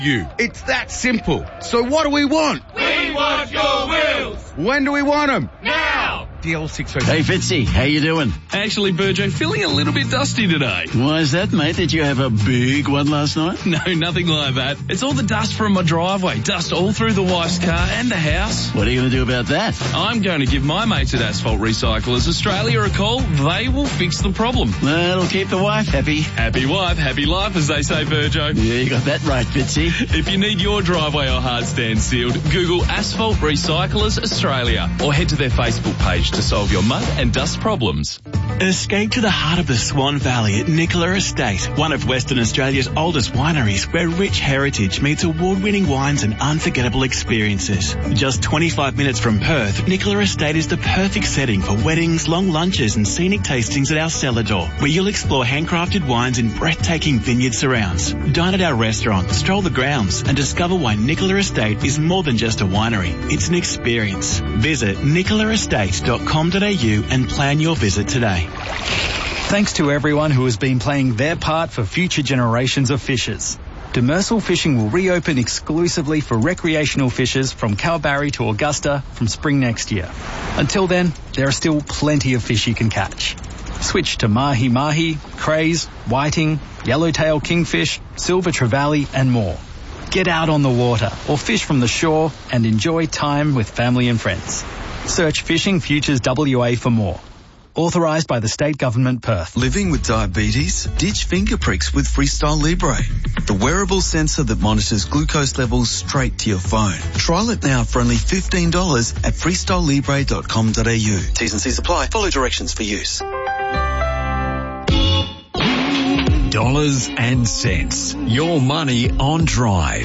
You. It's that simple. So what do we want? We want your wheels! When do we want them? Now! DL606. Hey, Fitzy, how you doing? Actually, Burjo, feeling a little bit dusty today. Why is that, mate? Did you have a big one last night? No, nothing like that. It's all the dust from my driveway. Dust all through the wife's car and the house. What are you going to do about that? I'm going to give my mates at Asphalt Recyclers Australia a call. They will fix the problem. That'll keep the wife happy. Happy wife, happy life, as they say, Burjo. Yeah, you got that right, Fitzy. If you need your driveway or hard stand sealed, Google Asphalt Recyclers Australia or head to their Facebook page to solve your mud and dust problems. Escape to the heart of the Swan Valley at Nicola Estate, one of Western Australia's oldest wineries where rich heritage meets award-winning wines and unforgettable experiences. Just 25 minutes from Perth, Nicola Estate is the perfect setting for weddings, long lunches and scenic tastings at our cellar door, where you'll explore handcrafted wines in breathtaking vineyard surrounds. Dine at our restaurant, stroll the grounds and discover why Nicola Estate is more than just a winery. It's an experience. Visit nicolaestate.com.au and plan your visit today. Thanks to everyone who has been playing their part for future generations of fishers. Demersal Fishing will reopen exclusively for recreational fishers from Kalbarri to Augusta from spring next year. Until then, there are still plenty of fish you can catch. Switch to mahi-mahi, crays, whiting, yellowtail kingfish, silver trevally and more. Get out on the water or fish from the shore and enjoy time with family and friends. Search Fishing Futures WA for more. Authorised by the State Government, Perth. Living with diabetes? Ditch finger pricks with Freestyle Libre, the wearable sensor that monitors glucose levels straight to your phone. Trial it now for only $15 at freestylelibre.com.au. T's and C's apply. Follow directions for use. Dollars and cents. Your money on Drive.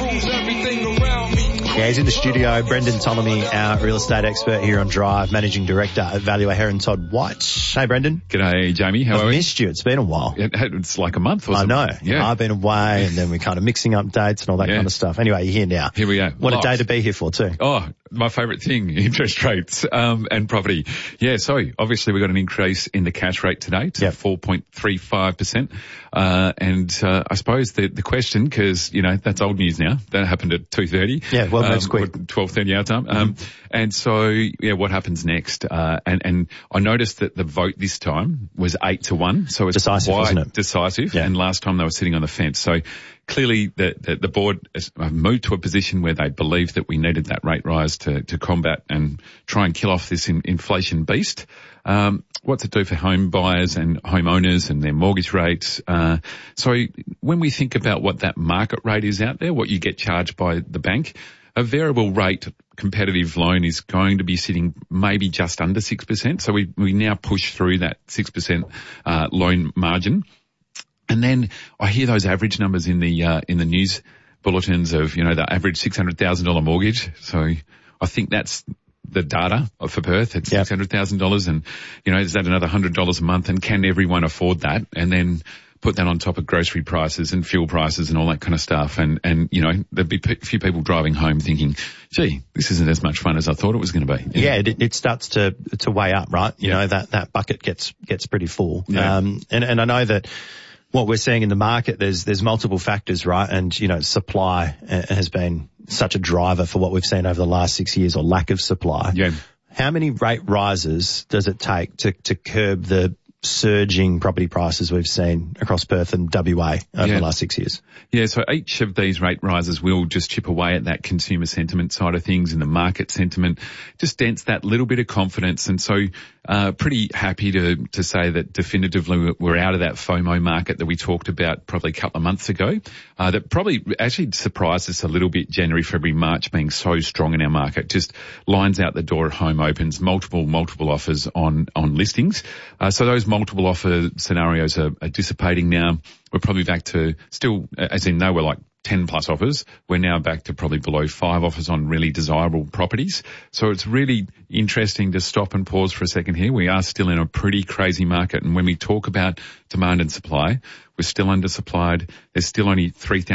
Yeah, he's in the studio. Brendan Ptolemy, our real estate expert here on Drive, managing director at Valuer Heron Todd White. Hey, Brendan. G'day, Jamie. How are we? I missed you. It's been a while. It's like a month or something. I know. Yeah. I've been away and then we're kind of mixing up dates and all that kind of stuff. Anyway, you're here now. Here we go. What a day to be here for too. Oh, my favourite thing, interest rates and property. Yeah, so obviously we got an increase in the cash rate today to 4.35%. And I suppose the question, because, you know, that's old news now. That happened at 2:30. Yeah, well, that's quick. 12:30 our time. And so, yeah, what happens next? And I noticed that the vote this time was 8-1. So it's decisive, wasn't it? Decisive. Yeah. And last time they were sitting on the fence. So clearly the board has moved to a position where they believe that we needed that rate rise to combat and try and kill off this inflation beast. What's it do for home buyers and homeowners and their mortgage rates? So when we think about what that market rate is out there, what you get charged by the bank, a variable rate competitive loan is going to be sitting maybe just under 6%. So we now push through that 6% loan margin. And then I hear those average numbers in the news bulletins of, you know, the average $600,000 mortgage. So I think that's the data for Perth. It's $600,000 and, you know, is that another $100 a month, and can everyone afford that? And then put that on top of grocery prices and fuel prices and all that kind of stuff. And you know, there'd be a few people driving home thinking, gee, this isn't as much fun as I thought it was going to be. Yeah, it starts to weigh up, right? You know, that bucket gets pretty full. Yeah. And I know that what we're seeing in the market, there's multiple factors, right? And, you know, supply has been such a driver for what we've seen over the last 6 years, or lack of supply. Yeah. How many rate rises does it take to curb the surging property prices we've seen across Perth and WA over the last 6 years? Yeah, so each of these rate rises will just chip away at that consumer sentiment side of things and the market sentiment, just dents that little bit of confidence. And so pretty happy to say that definitively we're out of that FOMO market that we talked about probably a couple of months ago. That probably actually surprised us a little bit, January, February, March being so strong in our market. Just lines out the door at home opens, multiple offers on listings. So those multiple offer scenarios are dissipating now. We're probably back to still, as in they were like 10 plus offers. We're now back to probably below 5 offers on really desirable properties. So it's really interesting to stop and pause for a second here. We are still in a pretty crazy market. And when we talk about demand and supply, we're still undersupplied. There's still only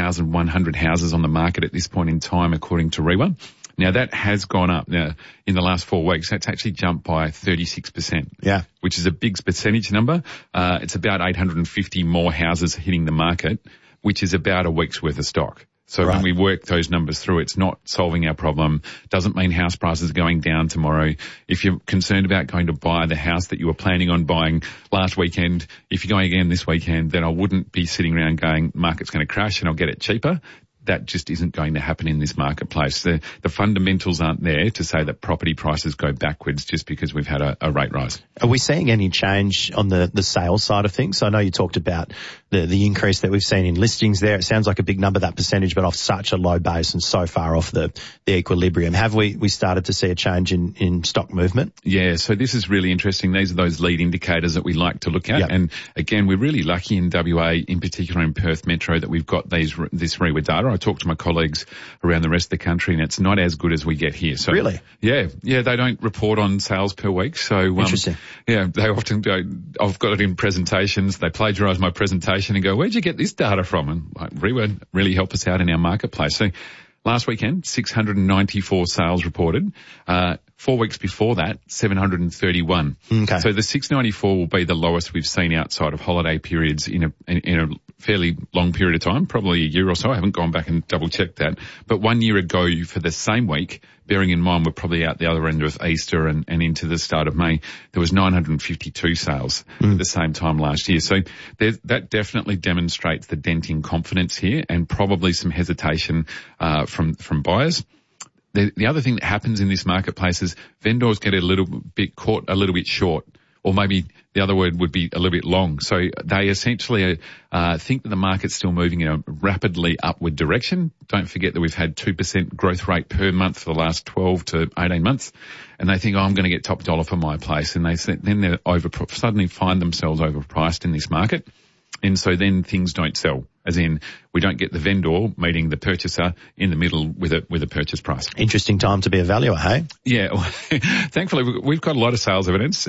3,100 houses on the market at this point in time, according to REWA. Now that has gone up. Now in the last 4 weeks, that's actually jumped by 36%. Yeah. Which is a big percentage number. It's about 850 more houses hitting the market, which is about a week's worth of stock. So when we work those numbers through, it's not solving our problem. Doesn't mean house prices are going down tomorrow. If you're concerned about going to buy the house that you were planning on buying last weekend, if you're going again this weekend, then I wouldn't be sitting around going, market's going to crash and I'll get it cheaper. That just isn't going to happen in this marketplace. The fundamentals aren't there to say that property prices go backwards just because we've had a rate rise. Are we seeing any change on the sales side of things? I know you talked about the increase that we've seen in listings there. It sounds like a big number, that percentage, but off such a low base and so far off the equilibrium. Have we started to see a change in stock movement? Yeah, so this is really interesting. These are those lead indicators that we like to look at. Yep. And again, we're really lucky in WA, in particular in Perth Metro, that we've got this REIWA data. I talk to my colleagues around the rest of the country and it's not as good as we get here. So really? Yeah, they don't report on sales per week. So, interesting. Yeah, they often go, I've got it in presentations. They plagiarize my presentation and go, where'd you get this data from? And REIWA really help us out in our marketplace. So last weekend, 694 sales reported. 4 weeks before that, 731. Okay. So the 694 will be the lowest we've seen outside of holiday periods in a fairly long period of time, probably a year or so. I haven't gone back and double checked that. But 1 year ago for the same week, bearing in mind we're probably out the other end of Easter and into the start of May, there was 952 sales at the same time last year. So that definitely demonstrates the dent in confidence here and probably some hesitation from buyers. The other thing that happens in this marketplace is vendors get caught a little bit short, or maybe the other word would be a little bit long. So they essentially think that the market's still moving in a rapidly upward direction. Don't forget that we've had 2% growth rate per month for the last 12 to 18 months. And they think, I'm going to get top dollar for my place. And then they suddenly find themselves overpriced in this market. And so then things don't sell, as in we don't get the vendor meeting the purchaser in the middle with a purchase price. Interesting time to be a valuer, hey? Yeah. Thankfully, we've got a lot of sales evidence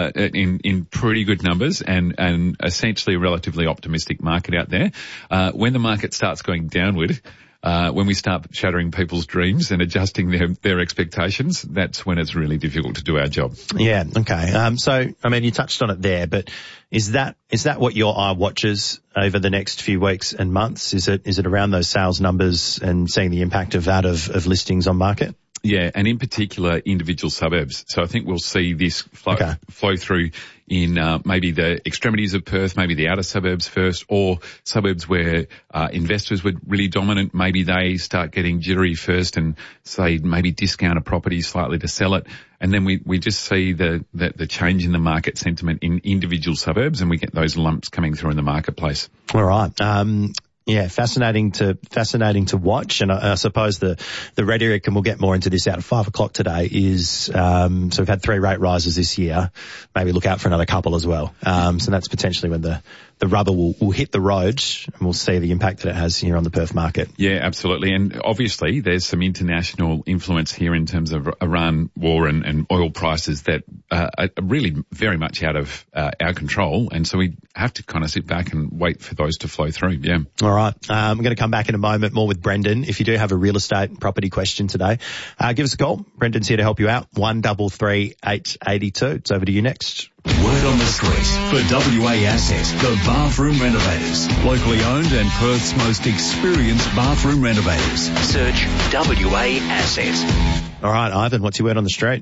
in pretty good numbers and essentially a relatively optimistic market out there. When the market starts going downward, when we start shattering people's dreams and adjusting their expectations, that's when it's really difficult to do our job. Yeah, okay. So, I mean, you touched on it there, but is that what your eye watches over the next few weeks and months? Is it around those sales numbers and seeing the impact of that of listings on market? Yeah, and in particular, individual suburbs. So I think we'll see this flow through in maybe the extremities of Perth, maybe the outer suburbs first, or suburbs where investors were really dominant. Maybe they start getting jittery first and say maybe discount a property slightly to sell it. And then we just see the change in the market sentiment in individual suburbs, and we get those lumps coming through in the marketplace. All right. Yeah, fascinating to watch. And I suppose the rhetoric, and we'll get more into this out at 5 o'clock today, is, so we've had 3 rate rises this year. Maybe look out for another couple as well. So that's potentially when the rubber will hit the road, and we'll see the impact that it has here on the Perth market. Yeah, absolutely. And obviously there's some international influence here in terms of Iran war and oil prices that are really very much out of our control. And so we have to kind of sit back and wait for those to flow through. Yeah. All right. I'm going to come back in a moment more with Brendan. If you do have a real estate property question today, give us a call. Brendan's here to help you out. 133 882. It's over to you next. Word on the street for WA Assets, the bathroom renovators. Locally owned and Perth's most experienced bathroom renovators. Search WA Assets. All right, Ivan, what's your word on the street?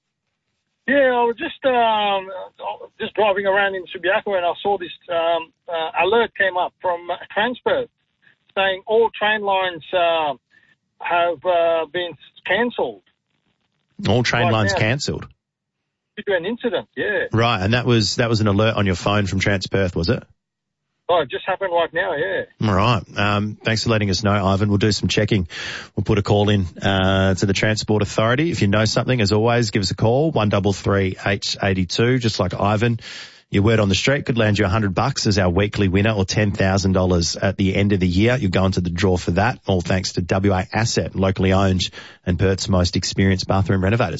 Yeah, I was just driving around in Subiaco and I saw this alert came up from Transperth saying all train lines have been cancelled. All train lines cancelled? Due to an incident, yeah. Right, and that was an alert on your phone from Transperth, was it? Oh, it just happened right now, yeah. All right. Thanks for letting us know, Ivan. We'll do some checking. We'll put a call in to the Transport Authority. If you know something, as always, give us a call, 133 882, just like Ivan. Your word on the street could land you $100 as our weekly winner, or $10,000 at the end of the year. You'll go into the draw for that, all thanks to WA Asset, locally owned and Perth's most experienced bathroom renovators.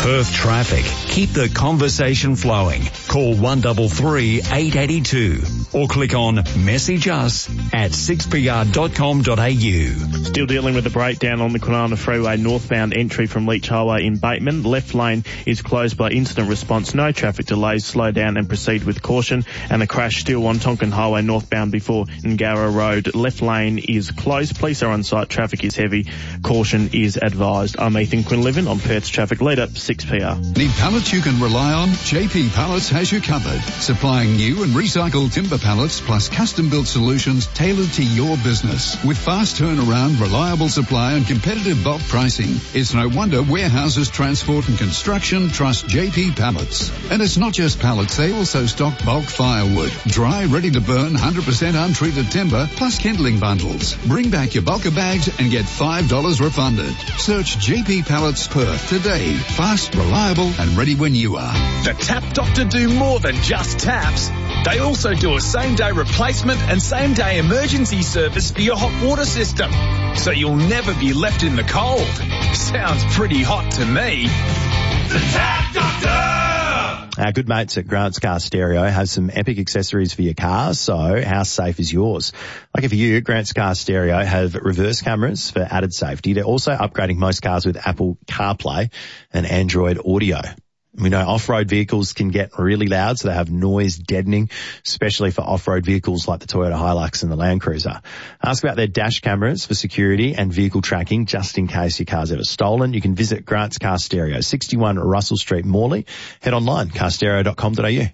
Perth traffic. Keep the conversation flowing. Call 133 882 or click on message us at 6pr.com.au. Still dealing with a breakdown on the Kwinana Freeway northbound entry from Leach Highway in Bateman. Left lane is closed by incident response. No traffic delays. Slow down and proceed with caution. And the crash still on Tonkin Highway northbound before Ngara Road. Left lane is closed. Police are on site. Traffic is heavy. Caution is advised. I'm Ethan Quinlivan on Perth's Traffic Leader, 6PR. Need pallets you can rely on? JP Pallets has you covered. Supplying new and recycled timber pallets plus custom-built solutions tailored to your business. With fast turnaround, reliable supply and competitive bulk pricing, it's no wonder warehouses, transport and construction trust JP Pallets. And it's not just pallets, they also stock bulk firewood, dry, ready to burn, 100% untreated timber, plus kindling bundles. Bring back your bulker bags and get $5 refunded. Search JP Pallets Perth today. Fast, reliable and ready when you are. The Tap Doctor do more than just taps. They also do a same-day replacement and same-day emergency service for your hot water system, so you'll never be left in the cold. Sounds pretty hot to me. The Tap Doctor! Our good mates at Grant's Car Stereo have some epic accessories for your car, so how safe is yours? Lucky for you, Grant's Car Stereo have reverse cameras for added safety. They're also upgrading most cars with Apple CarPlay and Android Audio. We know off-road vehicles can get really loud, so they have noise deadening, especially for off-road vehicles like the Toyota Hilux and the Land Cruiser. Ask about their dash cameras for security and vehicle tracking, just in case your car's ever stolen. You can visit Grant's Car Stereo, 61 Russell Street, Morley. Head online, carstereo.com.au.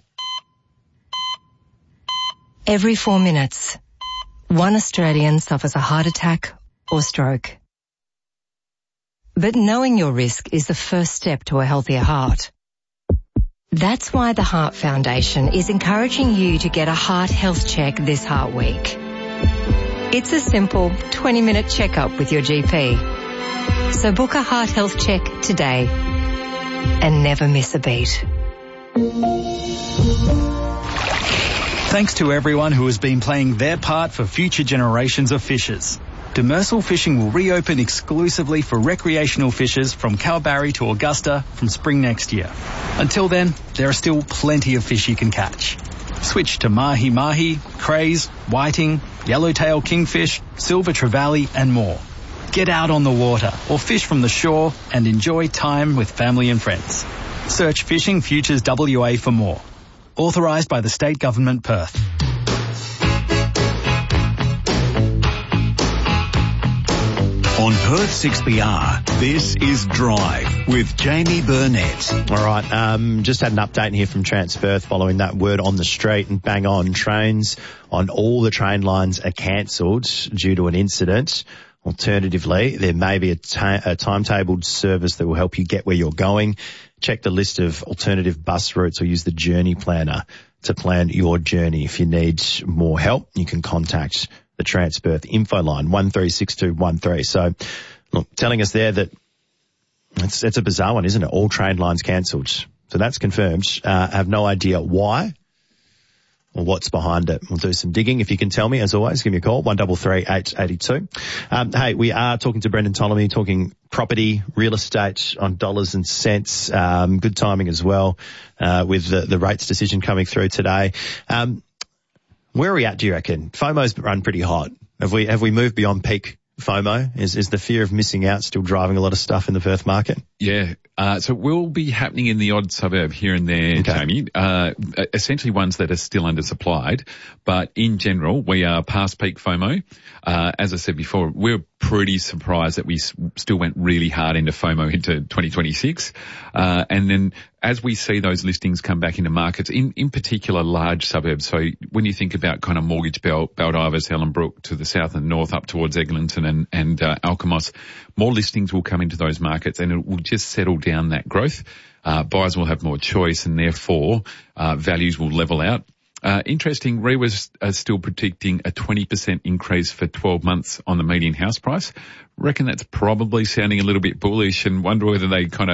Every 4 minutes, one Australian suffers a heart attack or stroke. But knowing your risk is the first step to a healthier heart. That's why the Heart Foundation is encouraging you to get a heart health check this Heart Week. It's a simple 20-minute checkup with your GP. So book a heart health check today and never miss a beat. Thanks to everyone who has been playing their part for future generations of fishers. Demersal Fishing will reopen exclusively for recreational fishers from Kalbarri to Augusta from spring next year. Until then, there are still plenty of fish you can catch. Switch to mahi-mahi, crays, whiting, yellowtail kingfish, silver trevally and more. Get out on the water or fish from the shore and enjoy time with family and friends. Search Fishing Futures WA for more. Authorised by the State Government, Perth. On Perth 6PR, this is Drive with Jamie Burnett. All right, just had an update here from Transperth following that word on the street, and bang on, trains on all the train lines are cancelled due to an incident. Alternatively, there may be a timetabled service that will help you get where you're going. Check the list of alternative bus routes or use the journey planner to plan your journey. If you need more help, you can contact the Transperth info line, 136213. So, look, telling us there that it's a bizarre one, isn't it? All train lines cancelled. So that's confirmed. I have no idea why or what's behind it. We'll do some digging. If you can tell me, as always, give me a call, 133 882. Hey, we are talking to Brendan Ptolemy, talking property, real estate on dollars and cents. Good timing as well, with the rates decision coming through today. Where are we at, do you reckon? FOMO's run pretty hot. Have we moved beyond peak FOMO? Is the fear of missing out still driving a lot of stuff in the Perth market? Yeah. So it will be happening in the odd suburb here and there, okay, Jamie. Essentially ones that are still undersupplied. But in general, we are past peak FOMO. As I said before, we're pretty surprised that we still went really hard into FOMO into 2026. And then as we see those listings come back into markets, in particular large suburbs, so when you think about kind of Mortgage Belt, Baldivis, Ellenbrook to the south and north up towards Eglinton and Alkimos, more listings will come into those markets and it will just settle down that growth. Buyers will have more choice and therefore values will level out. Interesting, REIWA's still predicting a 20% increase for 12 months on the median house price. Reckon that's probably sounding a little bit bullish and wonder whether they kind of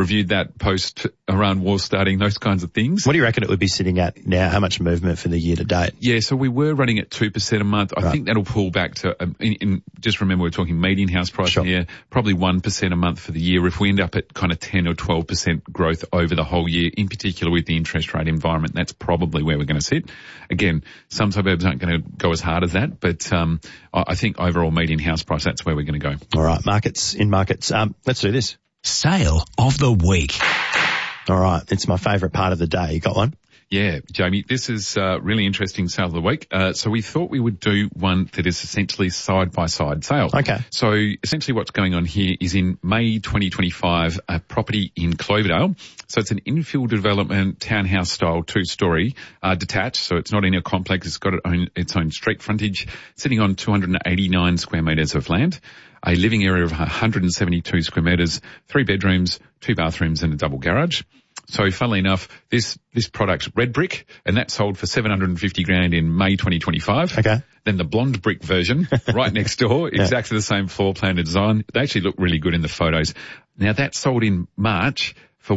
reviewed that post Iran war starting, those kinds of things. What do you reckon it would be sitting at now? How much movement for the year to date? Yeah, so we were running at 2% a month. I think that'll pull back to, just remember we're talking median house price here, probably 1% a month for the year. If we end up at kind of 10 or 12% growth over the whole year, in particular with the interest rate environment, that's probably where we're going to sit. Again, some suburbs aren't going to go as hard as that, but I think overall median house price, that's where we're going to go. All right, markets. Let's do this. Sale of the week. All right, it's my favourite part of the day. You got one? Yeah, Jamie, this is really interesting sale of the week. So we thought we would do one that is essentially side-by-side sale. Okay. So essentially what's going on here is in May 2025, a property in Cloverdale. So it's an infill development, townhouse style, 2-story, detached. So it's not in a complex. It's got its own street frontage, sitting on 289 square metres of land. A living area of 172 square metres, 3 bedrooms, 2 bathrooms and a double garage. So funnily enough, this product's red brick, and that sold for $750,000 in May 2025. Okay. Then the blonde brick version, right next door, exactly the same floor plan and design. They actually look really good in the photos. Now that sold in March for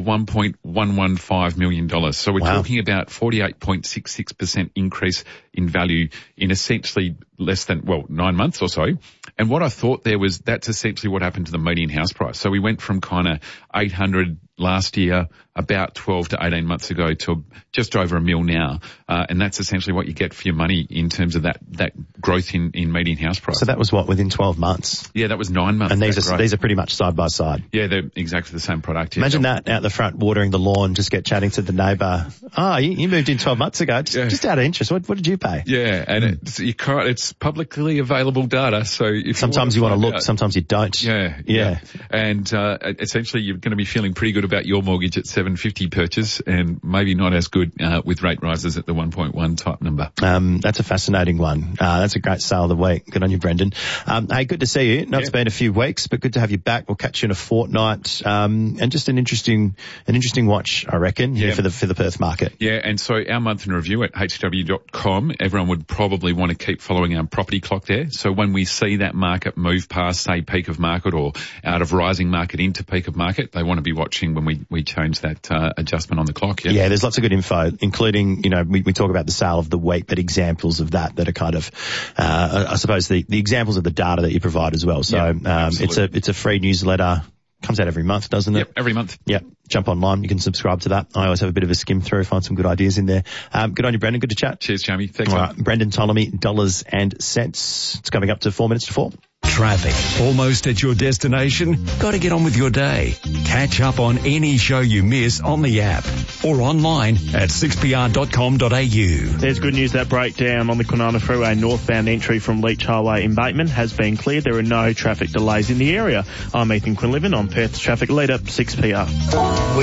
$1.115 million. So we're talking about 48.66% increase in value in essentially less than, 9 months or so. And what I thought there was, that's essentially what happened to the median house price. So we went from kind of 800 last year, about 12 to 18 months ago, to just over $1 million now. And that's essentially what you get for your money in terms of that growth in median house price. So that was within 12 months? Yeah, that was 9 months. And these are pretty much side by side? Yeah, they're exactly the same product. Imagine that out the front, watering the lawn, just get chatting to the neighbour. Oh, you moved in 12 months ago. Just out of interest, what did you pay? Yeah, and it's publicly available data. So if sometimes you want to look, sometimes you don't. Yeah. And essentially you're going to be feeling pretty good about your mortgage at $750 purchase, and maybe not as good with rate rises at the 1.1 type number. That's a fascinating one. That's a great sale of the week. Good on you, Brendan. Hey, good to see you. It's been a few weeks, but good to have you back. We'll catch you in a fortnight. And just an interesting watch, I reckon, here for the Perth market. Yeah, and so our month in review at hw.com, everyone would probably want to keep following our property clock there. So when we see that market move past, say, peak of market or out of rising market into peak of market, they want to be watching when we change that adjustment on the clock. Yeah, there's lots of good info, including, we talk about the sale of the week, but examples of that are kind of, I suppose the examples of the data that you provide as well. So, it's a free newsletter. Comes out every month, doesn't it? Yep, every month. Yep. Jump online. You can subscribe to that. I always have a bit of a skim through, find some good ideas in there. Good on you, Brendan. Good to chat. Cheers, Jamie. Thanks. All right. Brendan Ptolemy, dollars and cents. It's coming up to 4 minutes to 4. Traffic. Almost at your destination? Got to get on with your day. Catch up on any show you miss on the app or online at 6pr.com.au. There's good news. That breakdown on the Kwinana Freeway northbound entry from Leach Highway in Bateman has been cleared. There are no traffic delays in the area. I'm Ethan Quinlivan on Perth's traffic leader, 6PR.